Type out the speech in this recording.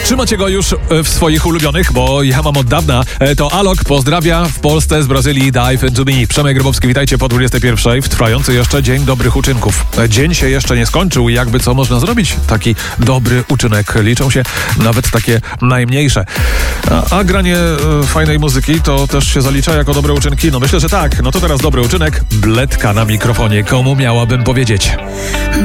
Czy macie go już w swoich ulubionych? Bo ja mam od dawna. To Alok pozdrawia w Polsce z Brazylii Dive Into Me. Przemek Grabowski, witajcie po 21 w trwający jeszcze Dzień Dobrych Uczynków. Dzień się jeszcze nie skończył i jakby co można zrobić taki dobry uczynek. Liczą się nawet takie najmniejsze. A granie fajnej muzyki to też się zalicza jako dobre uczynki? No myślę, że tak. No to teraz dobry uczynek. Bledka na mikrofonie. Komu miałabym powiedzieć?